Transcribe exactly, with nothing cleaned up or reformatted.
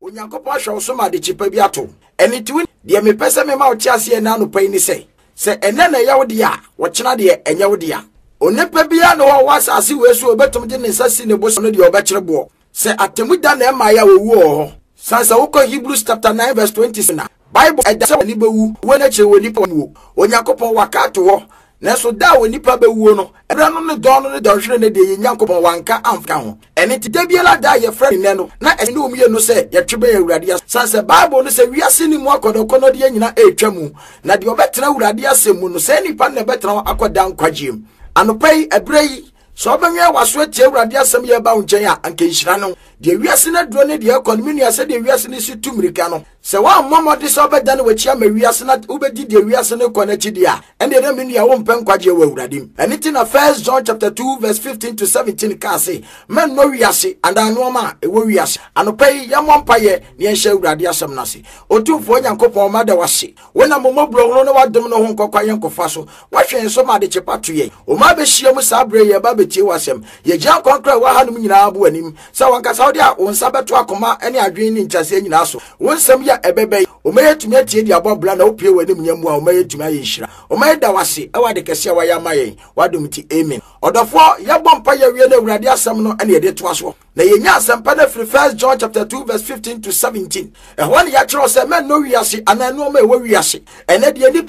Onyankopɔn ahwɛ so ma de chipa bi ato eni tu de me pese me ma o tiase na no pai ni se se ene na yawo de a wo kyena de enye wo de a onepa bia no wo asase we so obetum de ne sasi ne boso no de obekere bo se atemu da na ema ya wo ho sansa wo ko Hebrews chapter nine verse twenty na Bible eda se ni bewu wo na kire wo ni wo Onyankopɔn wakato ho na so da wo nipa bewuo no ebra no ne don no ne dɔhwere ne de Nyankopɔn wanka amfa ho ene ti da biela da ye frɛ ne no na ene o miye no se ye twebe ye Awurade sanse Bible no se wiase ni mu akodoko no de nyina etwa mu na de obetena Awurade asemu no se nipa na betena akoda nkwagiem anopai ebrei so obenwe waso atie Awurade asem ye ba wo nkyɛn a anka nhira no de wiase na duro ne de economy no ase de wiase ne si tumirika no se wa mmomode so obeda ne wachia ma wiase na ubedi de wiase ne kɔ na chidi a ende na menu ya wo mpen kwagye wa Awurade anything na First John chapter two verse fifteen to seventeen ka say men no wiase and anoma e wo wiase anopai ya mompaye ne enhye Awurade asem na se otumfo Nyankopɔn ma da wase wona momobro hono no wadom no ho nkokwa yenkofa so wahwe so ma de chepato ye o ma be hia mu sabre ye ba betie wasem ye gya konkra wa hanum nyina abo anim sa wanka saudi a wonsa beto akoma ene adwen ni nkyase nyina so wonsam ya ebebe o mayetumi atie di abobla na opie wanim nyamu a o mayetumi ayehira o mayeda wase e wade kese wa ya mayen wadom ti amen odofo ya bompa ya wie na Awurade asem no ene de to aso na yenya asem pa na free First John chapter two verse fifteen to seventeen e ho ne ya kiro se men no wiase ananu ma e wo wiase ene de